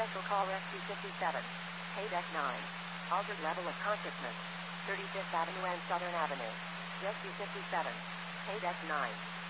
Special call Rescue 57. Paydeck 9. Altered level of consciousness. 35th Avenue and Southern Avenue. Rescue 57. Paydeck 9.